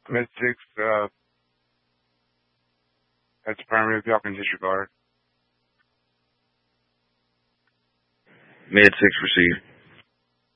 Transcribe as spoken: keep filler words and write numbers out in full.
Mid six, uh, that's affirmative. Y'all can disregard. Mid six received.